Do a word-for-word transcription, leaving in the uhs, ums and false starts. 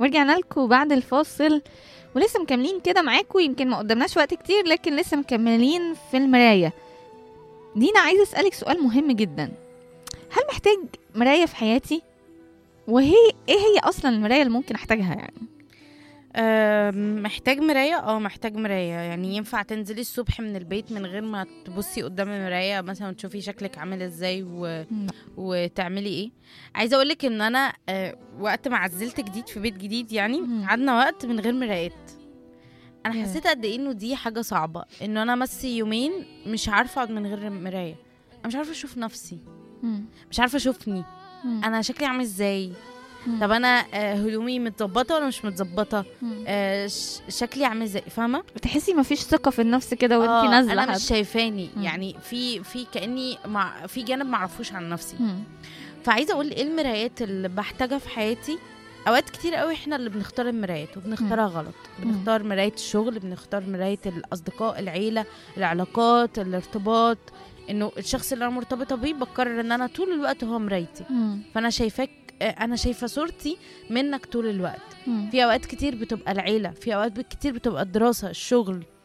ورجعنا لكم بعد الفاصل، ولسه مكملين كده معاكم. يمكن ما قدمناش وقت كتير لكن لسه مكملين في المراية. دينا، عايزة أسألك سؤال مهم جدا. هل محتاج مراية في حياتي؟ وهي ايه هي اصلا المراية اللي ممكن احتاجها يعني؟ أه محتاج مراية اه محتاج مراية. يعني ينفع تنزلي الصبح من البيت من غير ما تبصي قدام المراية مثلا تشوفي شكلك عامل ازاي و... وتعملي ايه؟ عايزة اقولك ان انا أه وقت ما عزلت جديد في بيت جديد يعني قعدنا وقت من غير مرايات. انا حسيت قد ايه انه دي حاجة صعبة، انه انا مسي يومين مش عارفة اقعد من غير مراية. انا مش عارفة اشوف نفسي، مش عارفة اشوفني انا شكلي عامل ازاي. طب انا هدومي متظبطه ولا مش متظبطه؟ آه شكلي عامل ازاي؟ فاهمه؟ بتحسي مفيش ثقه في النفس كده وانتي نازله. انا مش شايفاني. مم. يعني في في كاني مع في جانب معرفوش عن نفسي. مم. فعايزه اقول ايه المرايات اللي بحتاجها في حياتي. اوقات كتير قوي احنا اللي بنختار المرايات وبنختارها غلط. بنختار مرايه الشغل، بنختار مرايه الاصدقاء، العيله، العلاقات، الارتباط، انه الشخص اللي انا مرتبطه بيه بقرر ان انا طول الوقت هو مرايتي. مم. فانا شايفاك، انا شايفه صورتي منك طول الوقت. مم. في اوقات كتير بتبقى العيله، في اوقات كتير بتبقى الدراسه، الشغل،